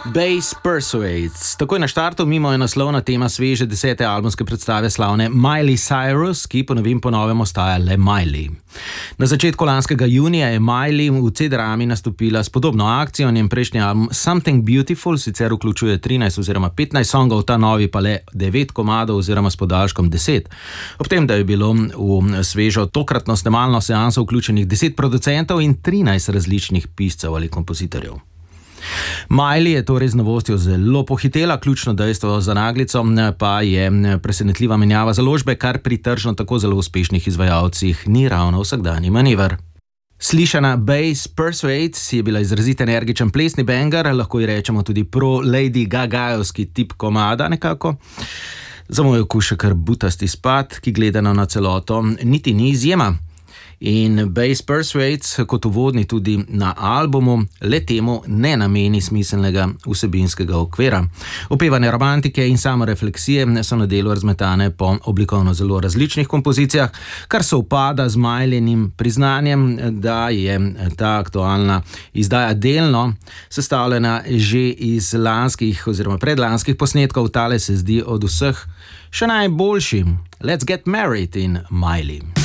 Bass Persuades. Takoj na štartu mimo je naslovna tema sveže 10. albumske predstave slavne Miley Cyrus, ki po novem ostaja le Miley. Na začetku lanskega junija je Miley v C-drami nastopila s podobno akcijo, njen prejšnji album Something Beautiful sicer vključuje 13 oziroma 15 songov, ta novi pa le 9 komadov oziroma s podaljškom 10. Ob tem, da je bilo v svežo tokratno snemalno seanso vključenih 10 producentov in 13 različnih piscev ali kompozitorjev. Miley je torej z novostjo zelo pohitela, ključno dejstvo za naglico pa je presenetljiva menjava založbe, kar pri tržno tako zelo uspešnih izvajalcih ni ravno vsakdanji manever. Slišana Bass Persuades je bila izrazito energičen plesni banger, lahko ji rečemo tudi pro-Lady Gagajovski tip komada nekako. Za moj okus še kar butasti spad, ki gledano na celoto niti ni izjema. In Bass Persuades, kot uvodni tudi na albumu, le temu ne nameni smiselnega vsebinskega okvira. Opevane romantike in samorefleksije so na delu razmetane po oblikovno zelo različnih kompozicijah, kar se upada z Mileynim priznanjem, da je ta aktualna izdaja delno sestavljena že iz lanskih oziroma predlanskih posnetkov. Tale se zdi od vseh še najboljši. Let's Get Married in Miley.